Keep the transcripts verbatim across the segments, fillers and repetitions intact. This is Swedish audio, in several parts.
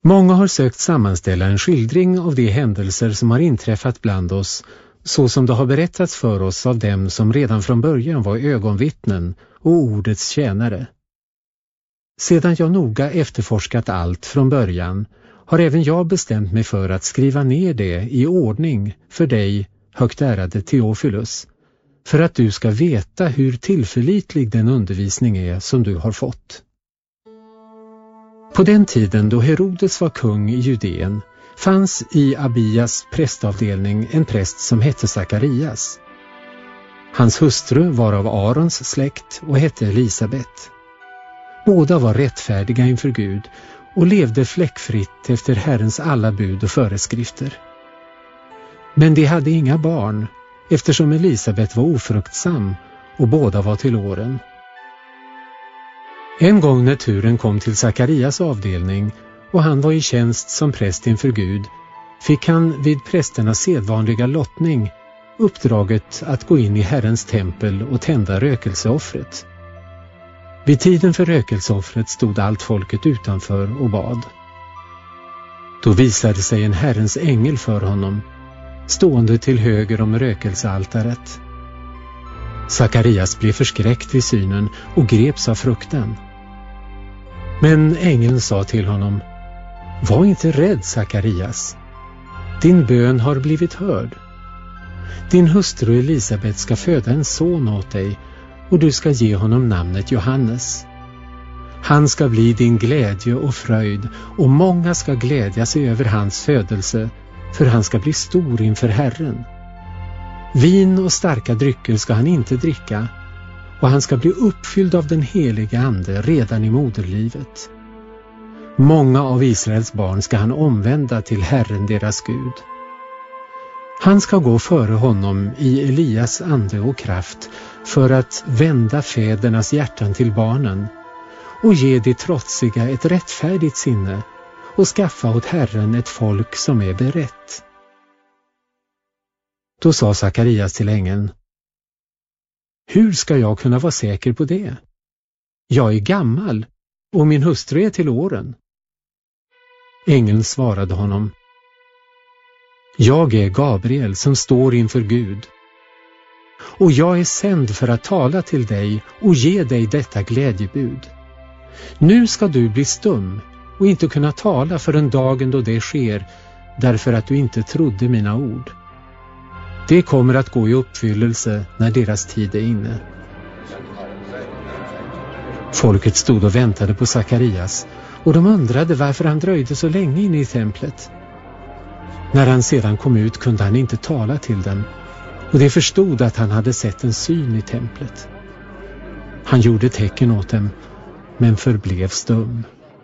Många har sökt sammanställa en skildring av de händelser som har inträffat bland oss, så som det har berättats för oss av dem som redan från början var ögonvittnen och ordets tjänare. Sedan jag noga efterforskat allt från början har även jag bestämt mig för att skriva ner det i ordning för dig, högt ärade Theophilus, för att du ska veta hur tillförlitlig den undervisning är som du har fått. På den tiden då Herodes var kung i Judeen fanns i Abias prästavdelning en präst som hette Sakarias. Hans hustru var av Arons släkt och hette Elisabet. Båda var rättfärdiga inför Gud och levde fläckfritt efter Herrens alla bud och föreskrifter. Men de hade inga barn, eftersom Elisabet var ofruktsam och båda var till åren. En gång när turen kom till Sakarias avdelning och han var i tjänst som präst inför Gud, fick han vid prästernas sedvanliga lottning uppdraget att gå in i Herrens tempel och tända rökelseoffret. Vid tiden för rökelseoffret stod allt folket utanför och bad. Då visade sig en Herrens ängel för honom, stående till höger om rökelsealtaret. Sakarias blev förskräckt vid synen och greps av fruktan. Men ängeln sa till honom: var inte rädd, Sakarias. Din bön har blivit hörd. Din hustru Elisabet ska föda en son åt dig och du ska ge honom namnet Johannes. Han ska bli din glädje och fröjd och många ska glädja sig över hans födelse, för han ska bli stor inför Herren. Vin och starka drycker ska han inte dricka, och han ska bli uppfylld av den heliga ande redan i moderlivet. Många av Israels barn ska han omvända till Herren deras Gud. Han ska gå före honom i Elias ande och kraft för att vända fädernas hjärtan till barnen och ge de trotsiga ett rättfärdigt sinne och skaffa åt Herren ett folk som är berett. Då sa Sakarias till ängeln: hur ska jag kunna vara säker på det? Jag är gammal och min hustru är till åren. Ängeln svarade honom: jag är Gabriel som står inför Gud, och jag är sänd för att tala till dig och ge dig detta glädjebud. Nu ska du bli stum och inte kunna tala förrän dagen då det sker, därför att du inte trodde mina ord. Det kommer att gå i uppfyllelse när deras tid är inne. Folket stod och väntade på Sakarias, och de undrade varför han dröjde så länge inne i templet. När han sedan kom ut kunde han inte tala till dem, och de förstod att han hade sett en syn i templet. Han gjorde tecken åt dem, men förblev stum.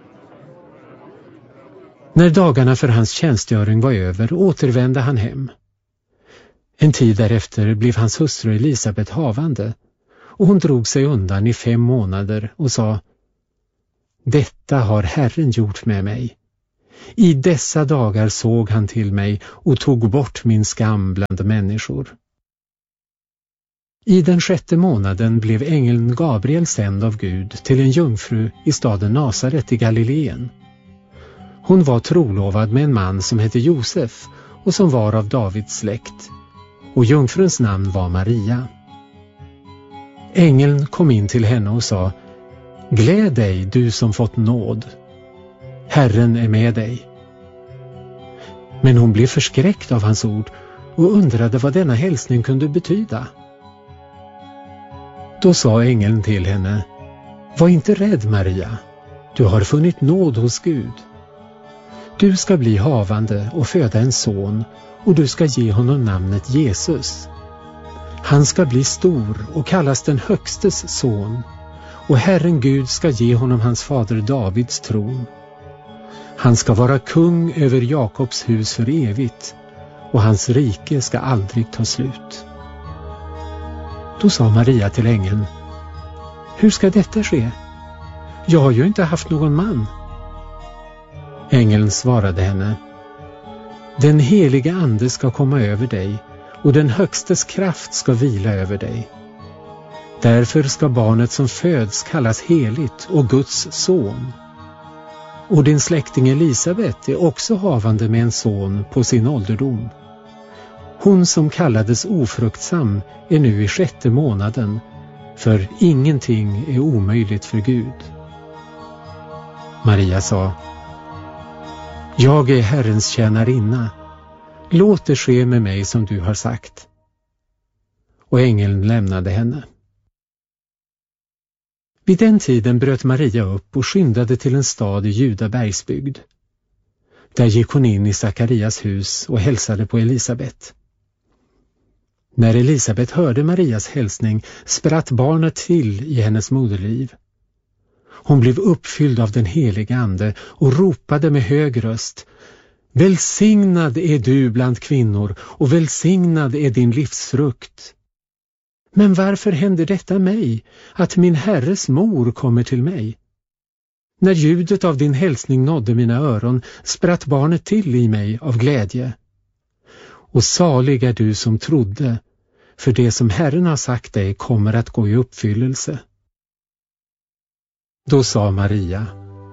När dagarna för hans tjänstgöring var över återvände han hem. En tid därefter blev hans hustru Elisabet havande, och hon drog sig undan i fem månader och sa: detta har Herren gjort med mig. I dessa dagar såg han till mig och tog bort min skam bland människor. I den sjätte månaden blev ängeln Gabriel sänd av Gud till en jungfru i staden Nasaret i Galileen. Hon var trolovad med en man som hette Josef och som var av Davids släkt, och jungfruns namn var Maria. Ängeln kom in till henne och sa: gläd dig, du som fått nåd. Herren är med dig. Men hon blev förskräckt av hans ord och undrade vad denna hälsning kunde betyda. Då sa ängeln till henne: var inte rädd, Maria. Du har funnit nåd hos Gud. Du ska bli havande och föda en son, och du ska ge honom namnet Jesus. Han ska bli stor och kallas den högstes son, och Herren Gud ska ge honom hans fader Davids tron. Han ska vara kung över Jakobs hus för evigt, och hans rike ska aldrig ta slut. Då sa Maria till ängeln: hur ska detta ske? Jag har ju inte haft någon man. Ängeln svarade henne: den heliga ande ska komma över dig, och den högstes kraft ska vila över dig. Därför ska barnet som föds kallas heligt och Guds son. och din släkting Elisabet är också havande med en son på sin ålderdom. Hon som kallades ofruktsam är nu i sjätte månaden, för ingenting är omöjligt för Gud. Maria sa: Jag är Herrens tjänarinna. Låt det ske med mig som du har sagt. Och ängeln lämnade henne. Vid den tiden bröt Maria upp och skyndade till en stad i Juda bergsbygd. Där gick hon in i Sakarias hus och hälsade på Elisabet. När Elisabet hörde Marias hälsning spratt barnet till i hennes moderliv. Hon blev uppfylld av den heliga ande och ropade med hög röst: Välsignad är du bland kvinnor och välsignad är din livsfrukt. Men varför händer detta mig, att min Herres mor kommer till mig? När ljudet av din hälsning nådde mina öron spratt barnet till i mig av glädje. Och salig är du som trodde, för det som Herren har sagt dig kommer att gå i uppfyllelse. Då sa Maria: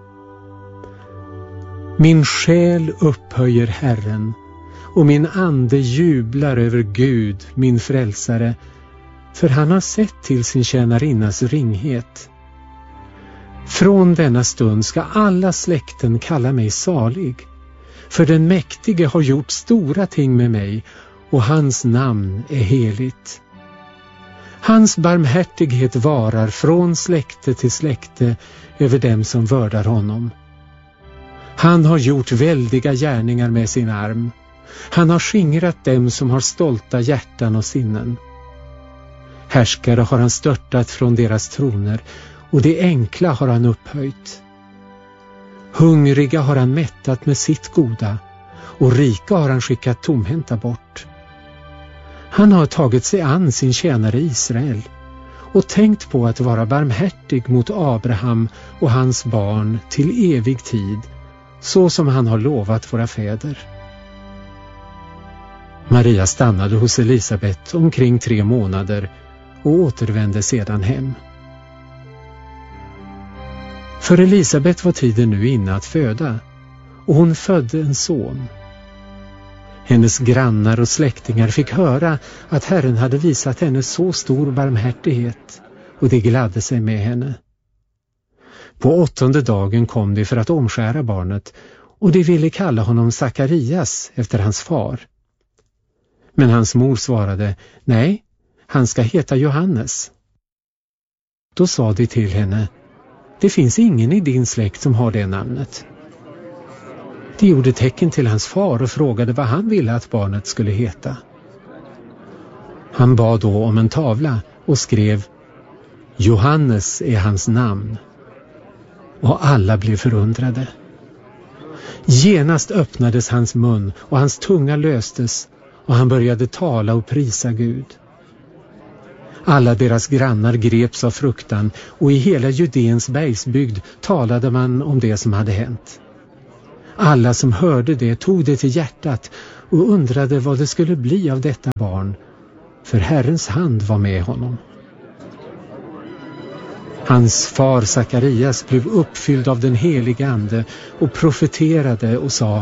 Min själ upphöjer Herren, och min ande jublar över Gud, min frälsare, för han har sett till sin tjänarinnas ringhet. Från denna stund ska alla släkten kalla mig salig, för den mäktige har gjort stora ting med mig, och hans namn är heligt. Hans barmhärtighet varar från släkte till släkte över dem som vördar honom. Han har gjort väldiga gärningar med sin arm. Han har skingrat dem som har stolta hjärtan och sinnen. Härskare har han störtat från deras troner, och det enkla har han upphöjt. Hungriga har han mättat med sitt goda, och rika har han skickat tomhänta bort. Han har tagit sig an sin tjänare Israel och tänkt på att vara barmhärtig mot Abraham och hans barn till evig tid, så som han har lovat våra fäder. Maria stannade hos Elisabet omkring tre månader och återvände sedan hem. För Elisabet var tiden nu inne att föda, och hon födde en son. Hennes grannar och släktingar fick höra att Herren hade visat henne så stor barmhärtighet, och det gladde sig med henne. På åttonde dagen kom de för att omskära barnet, och de ville kalla honom Sakarias efter hans far. Men hans mor svarade: Nej, han ska heta Johannes. Då sa de till henne: Det finns ingen i din släkt som har det namnet. De gjorde tecken till hans far och frågade vad han ville att barnet skulle heta. Han bad då om en tavla och skrev: Johannes är hans namn. Och alla blev förundrade. Genast öppnades hans mun och hans tunga löstes, och han började tala och prisa Gud. Alla deras grannar greps av fruktan, och i hela Judeens bergsbygd talade man om det som hade hänt. Alla som hörde det tog det till hjärtat och undrade vad det skulle bli av detta barn, för Herrens hand var med honom. Hans far Sakarias blev uppfylld av den heliga ande och profeterade och sa: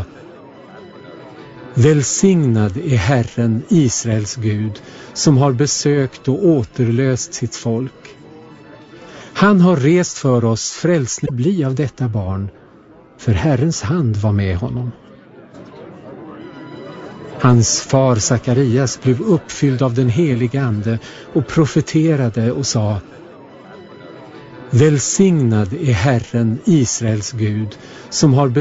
Välsignad är Herren, Israels Gud, som har besökt och återlöst sitt folk. Han har rest för oss frälsning bli av detta barn, för Herrens hand var med honom. Hans far Sakarias blev uppfylld av den heliga ande och profeterade och sa: Välsignad är Herren, Israels Gud, som har